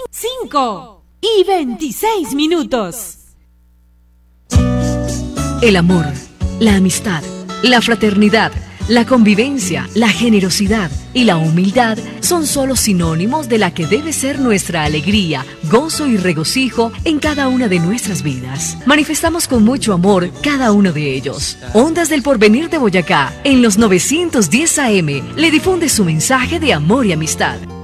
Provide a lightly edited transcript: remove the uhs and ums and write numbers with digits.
5:26. El amor, la amistad, la fraternidad, la convivencia, la generosidad y la humildad son solo sinónimos de la que debe ser nuestra alegría, gozo y regocijo en cada una de nuestras vidas. Manifestamos con mucho amor cada uno de ellos. Ondas del Porvenir de Boyacá, en los 910 AM, le difunde su mensaje de amor y amistad.